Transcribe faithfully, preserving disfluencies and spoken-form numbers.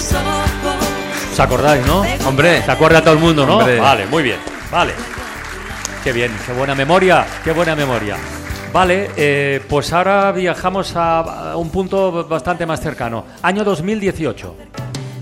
¿Os acordáis, no? Hombre. ¿Se acuerda todo el mundo, no? Hombre. Vale, muy bien, vale. Qué bien, qué buena memoria, qué buena memoria. Vale, eh, pues ahora viajamos a, a un punto bastante más cercano. Año dos mil dieciocho.